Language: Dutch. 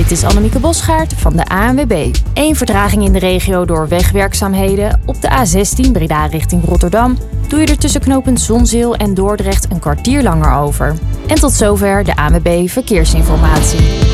Dit is Annemieke Bosgaard van de ANWB. 1 vertraging in de regio door wegwerkzaamheden. Op de A16 Breda richting Rotterdam doe je er tussen knooppunt Zonzeel en Dordrecht een kwartier langer over. En tot zover de ANWB Verkeersinformatie.